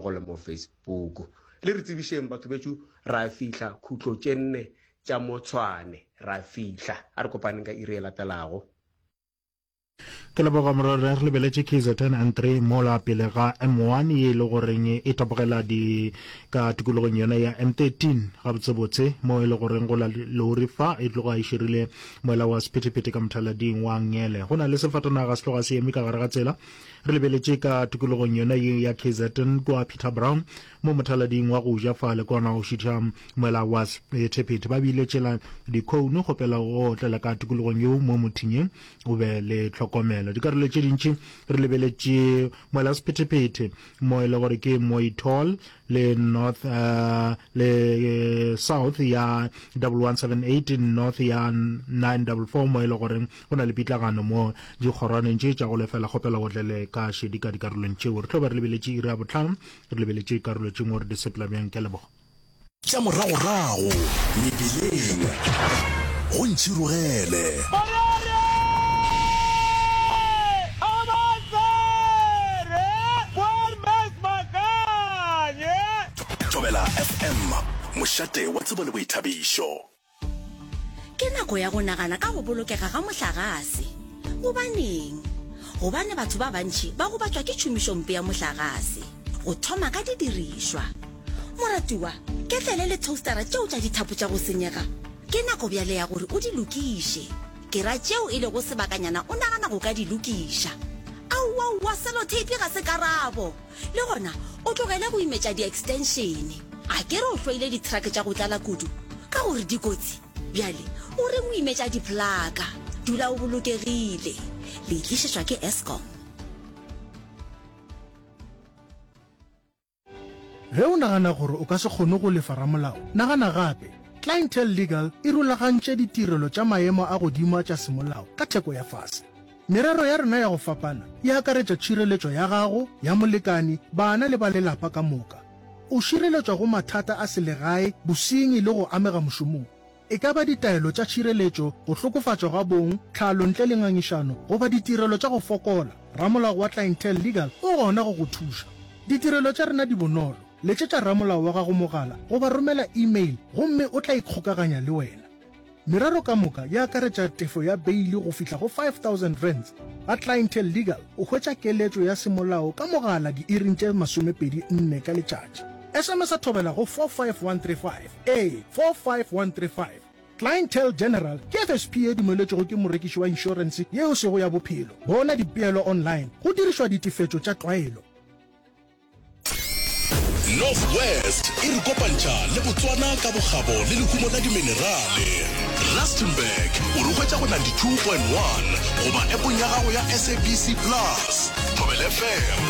mmogo le mo Facebook le re tsebisheng batho betšu ra fihla khutlo tše 4 tša Motshwane ra fihla a re kopaneng ka iri e latelago ke le boga morero re lebeletse KZN and3 mola pele ga M1 ye le goreng e topogela di ka tikologong yona ya M13 ga botsebotse mo e le goreng go la lori fa e tloga e shirile moela wa sephethephethe ka mothalading wa Ngele go na le sefatanaga se tloga se eme ka gare ga tsela re lebeletse ka tikologong yona ye ya KZN kwa Peter Brown mo mothalading wa go ja fa le kona go shitha moela wa sephethephethe ba bile tshela di khone go pela go tlela ka tikologong yo mo mothinyeng o be le tlhokomelo dikarolo tše dintši re lebeletse moela sephethephethe mo e le gore ke Moitol le north le south ya 1178 north ya 944 mo e le gore go na le pitlagano mo dikgorwaneng tše tša go lefela kgopela go tlele ka šedi ka dikarolong tšeo re tlo ba re lebeletse iri ya botlhano re lebeletse karolo tše ngwe re disepela bjang ke leboga tša moragorago mebileng go ntšhirogele Thobela FM mošate wa tsebo le boithabišo ke nako ya go nagana ka go bolokega ga mohlagase gobane batho ba bantši ba go batswa ke tšhomišompe ya mohlagase go thoma ka didirišwa moratiwa ke tlele le toastera tšeo tša dithapo tša go senyega ke nako bjale ya gore o di lokiše ke ra tšeo e le go sebakanyana o nagana go ka di lokiša aua selothape ga se karabo le gona o tlogele go imetša di-extensione a ke re o hloile di-truck tša go tlala kudu ka gore dikotsi bjale o re mo imetša diplaka dula o bolokegile le itlišetšwa ke Eskom ge o nagana gore o ka se kgone go lefa ramolao nagana gape Clientele Legal e rulagantše ditirelo tša maemo a godimo tša semolao ka theko ya fase merero ya rena ya go fapana e akaretša tšhireletšo ya gago ya molekani bana le ba lelapa ka moka o šireletšwa go mathata a selegae bosenyi le go amega mošomong e ka ba ditaelo tša tšhireletšo go hlokofatšwa ga bong tlhalo ntle le ngangišano goba ditirelo tša go fokola ramolao wa Clientele Legal o gona go go thuša ditirelo tša rena di bonolo letšetša ramolao wa gago mogala goba romela email gomme o tla ikgokaganya le wena merero ka moka ya akaretša tefo ya beili go fihla go 5,000 rands a Clientele Legal o hwetša keletšo ya semolao ka mogala diiring tše 24 ka letšatši SMS a thobela go 45135 45135 Clientele General ke FSP e dumeletšego ke morekiši wa inšorense yeo sego ya bophelo bona dipeelo online go dirišwa ditefetšo tša tlwaelo Northwest e re kopantša le Botswana ka bogabo le lekumo la diminerale Rustenburg o re hwetša go 92.1 goba appong ya gago ya SABC Plus Thobela FM